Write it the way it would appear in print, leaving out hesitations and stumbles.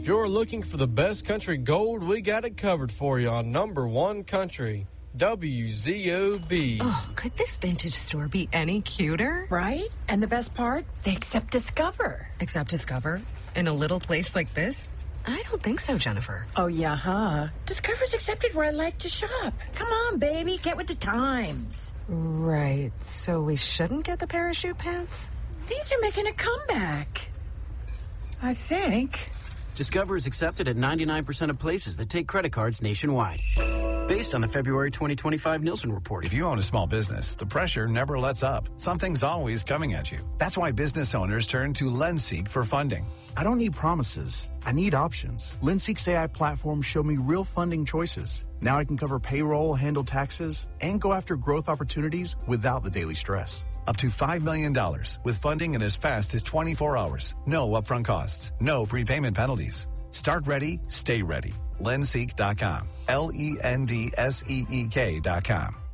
If you're looking for the best country gold, we got it covered for you on number one country, WZOB. Oh, could this vintage store be any cuter? Right? And the best part, they accept Discover. Accept Discover? In a little place like this? I don't think so, Jennifer. Oh, yeah, huh? Discover's accepted where I like to shop. Come on, baby, get with the times. Right. So we shouldn't get the parachute pants? These are making a comeback. I think. Discover is accepted at 99% of places that take credit cards nationwide. Based on the February 2025 Nielsen report. If you own a small business, the pressure never lets up. Something's always coming at you. That's why business owners turn to LendSeek for funding. I don't need promises. I need options. LendSeek's AI platform showed me real funding choices. Now I can cover payroll, handle taxes, and go after growth opportunities without the daily stress. Up to $5 million with funding in as fast as 24 hours. No upfront costs. No prepayment penalties. Start ready, stay ready. LendSeek.com. LendSeek.com.